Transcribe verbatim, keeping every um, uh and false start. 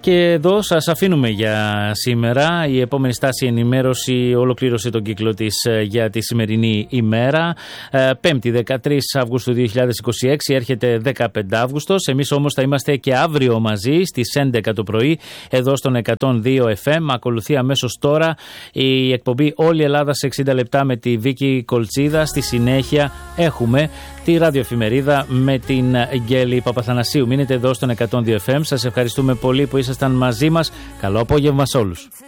Και εδώ σας αφήνουμε για σήμερα. Η επόμενη στάση ενημέρωση ολοκλήρωσε τον κύκλο της για τη σημερινή ημέρα. Πέμπτη δεκατρείς Αυγούστου δύο χιλιάδες είκοσι έξι, έρχεται δεκαπέντε Αύγουστος. Εμείς όμως θα είμαστε και αύριο μαζί στις έντεκα το πρωί εδώ στον εκατόν δύο εφ εμ. Ακολουθεί αμέσως τώρα η εκπομπή Όλη η Ελλάδα σε εξήντα λεπτά με τη Βίκη Κολτσίδα. Στη συνέχεια έχουμε τη ραδιοεφημερίδα με την Γκέλη Παπαθανασίου. Μείνετε εδώ στον εκατόν δύο εφ εμ. Σας ευχαριστούμε πολύ που ήσασταν μαζί μας. Καλό απόγευμα σε όλους.